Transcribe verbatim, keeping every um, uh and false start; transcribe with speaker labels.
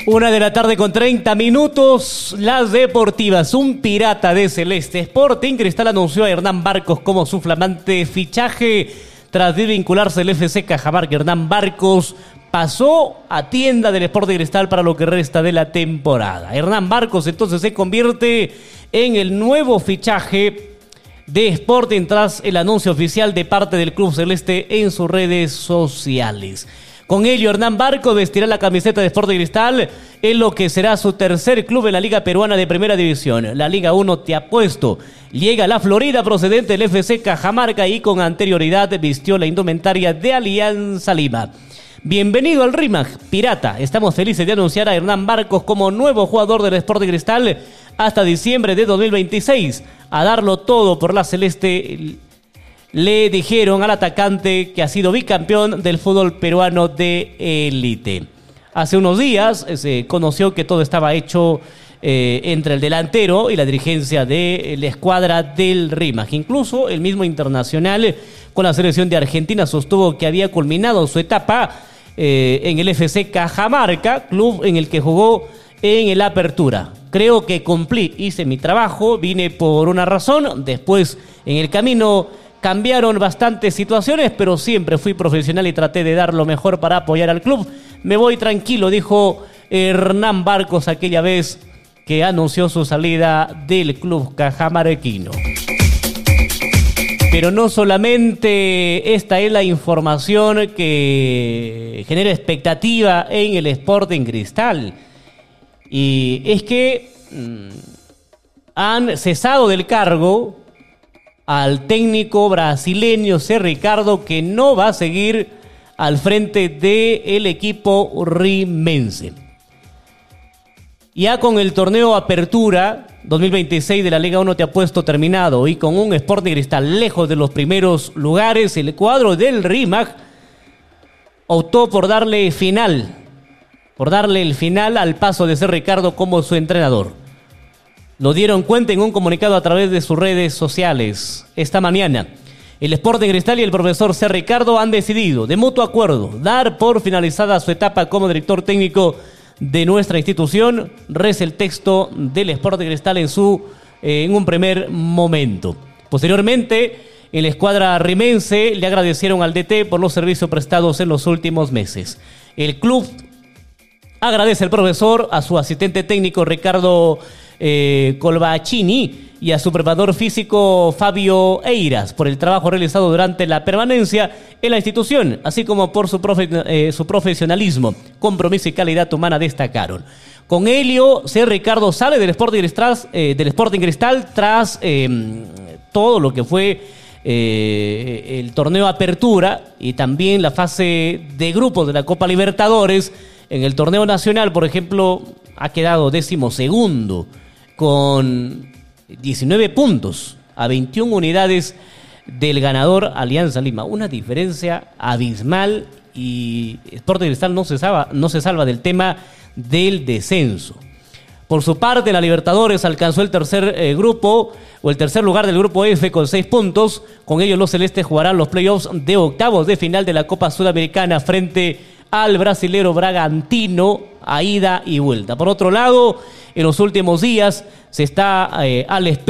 Speaker 1: Una de la tarde con treinta minutos, las deportivas. Un pirata de Celeste Sporting Cristal anunció a Hernán Barcos como su flamante fichaje tras desvincularse del F C Cajamarca. Hernán Barcos pasó a tienda del Sporting Cristal para lo que resta de la temporada. Hernán Barcos entonces se convierte en el nuevo fichaje de Sporting tras el anuncio oficial de parte del Club Celeste en sus redes sociales. Con ello, Hernán Barcos vestirá la camiseta de Sporting Cristal en lo que será su tercer club en la Liga Peruana de Primera División. La Liga uno Te Apuesto. Llega a la Florida procedente del F C Cajamarca y con anterioridad vistió la indumentaria de Alianza Lima. Bienvenido al RIMAG, pirata. Estamos felices de anunciar a Hernán Barcos como nuevo jugador del Sporting Cristal hasta diciembre de dos mil veintiséis. A darlo todo por la Celeste, le dijeron al atacante que ha sido bicampeón del fútbol peruano de élite. Hace unos días se conoció que todo estaba hecho eh, entre el delantero y la dirigencia de la escuadra del RIMAG. Incluso el mismo internacional con la selección de Argentina sostuvo que había culminado su etapa eh, en el F C Cajamarca, club en el que jugó en el Apertura. Creo que cumplí, hice mi trabajo, vine por una razón, después en el camino cambiaron bastantes situaciones, pero siempre fui profesional y traté de dar lo mejor para apoyar al club. Me voy tranquilo, dijo Hernán Barcos aquella vez que anunció su salida del club cajamarquino. Pero no solamente esta es la información que genera expectativa en el Sporting Cristal. Y es que mmm, han cesado del cargo al técnico brasileño C. Ricardo, que no va a seguir al frente del equipo rimense. Ya con el torneo Apertura dos mil veintiséis de la Liga uno Te Apuesto terminado y con un Sporting Cristal lejos de los primeros lugares, el cuadro del RIMAG optó por darle final, por darle el final al paso de C. Ricardo como su entrenador. Lo dieron cuenta en un comunicado a través de sus redes sociales esta mañana. El Sporting Cristal y el profesor C. Ricardo han decidido, de mutuo acuerdo, dar por finalizada su etapa como director técnico de nuestra institución. Reza el texto del Sporting Cristal en, su, eh, en un primer momento. Posteriormente, en la escuadra rimense le agradecieron al D T por los servicios prestados en los últimos meses. El club agradece al profesor, a su asistente técnico Ricardo Eh, Colbachini y a su preparador físico Fabio Eiras por el trabajo realizado durante la permanencia en la institución, así como por su, profe, eh, su profesionalismo, compromiso y calidad humana, destacaron. Con ello, C. Ricardo sale del Sporting Cristal, eh, del Sporting Cristal tras eh, todo lo que fue eh, el torneo Apertura y también la fase de grupos de la Copa Libertadores. En el torneo nacional, por ejemplo, ha quedado decimosegundo con diecinueve puntos a veintiuna unidades del ganador Alianza Lima. Una diferencia abismal y Sporting Cristal no se salva, no se salva del tema del descenso. Por su parte, la Libertadores alcanzó el tercer eh, grupo o el tercer lugar del grupo F con seis puntos. Con ello, los celestes jugarán los playoffs de octavos de final de la Copa Sudamericana frente al brasilero Bragantino a ida y vuelta. Por otro lado, en los últimos días se está eh, al espera